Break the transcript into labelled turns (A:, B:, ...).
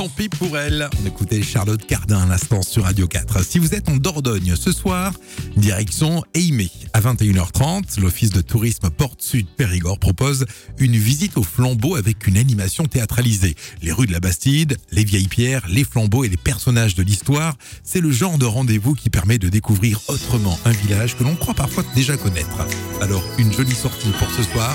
A: Tant pis pour elle. On écoutait Charlotte Cardin à l'instant sur Radio 4. Si vous êtes en Dordogne ce soir, direction Eymet. À 21h30, l'Office de tourisme Porte Sud Périgord propose une visite au flambeau avec une animation théâtralisée. Les rues de la Bastide, les vieilles pierres, les flambeaux et les personnages de l'histoire, c'est le genre de rendez-vous qui permet de découvrir autrement un village que l'on croit parfois déjà connaître. Alors, une jolie sortie pour ce soir.